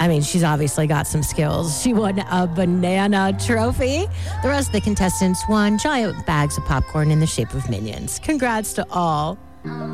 I mean, she's obviously got some skills. She won a banana trophy. The rest of the contestants won giant bags of popcorn in the shape of Minions. Congrats to all.